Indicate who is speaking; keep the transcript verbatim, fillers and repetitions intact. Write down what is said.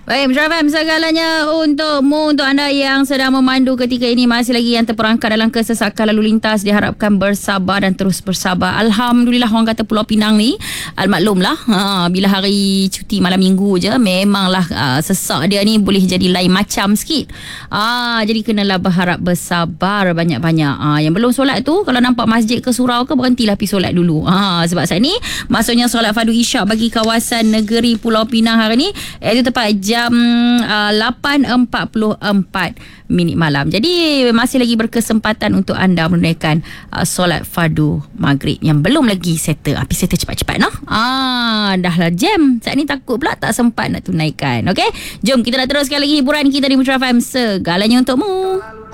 Speaker 1: Baik, Metro F M segalanya untukmu, untuk anda yang sedang memandu ketika ini, masih lagi yang terperangkap dalam kesesakan lalu lintas, diharapkan bersabar dan terus bersabar. Alhamdulillah, orang kata Pulau Pinang ni, almaklumlah, ha, bila hari cuti malam minggu je, memanglah uh, sesak dia ni boleh jadi lain macam sikit. Ah, jadi kenalah berharap bersabar banyak-banyak. Ah, yang belum solat tu, kalau nampak masjid ke surau ke, berhentilah pergi solat dulu. Ah, sebab saat ni maksudnya solat fardu isyak bagi kawasan negeri Pulau Pinang hari ni, iaitu tepat jam uh, lapan empat puluh empat minit malam. Jadi masih lagi berkesempatan untuk anda menunaikan uh, solat fardu maghrib yang belum lagi settle. Api settle cepat-cepat noh. Ah, dah lah jam. Saat ni takut pula tak sempat nak tunaikan. Okey, jom kita nak teruskan lagi hiburan kita di Metro F M, segalanya untukmu.